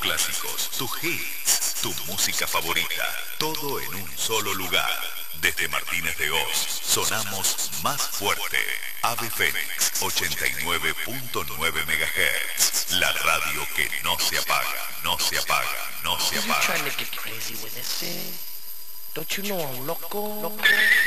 clásicos, tus hits, tu música favorita, todo en un solo lugar. Desde Martínez de Oz, sonamos más fuerte. Ave Fénix, 89.9 MHz. La radio que no se apaga, no se apaga, no se apaga. Don't you know I'm loco?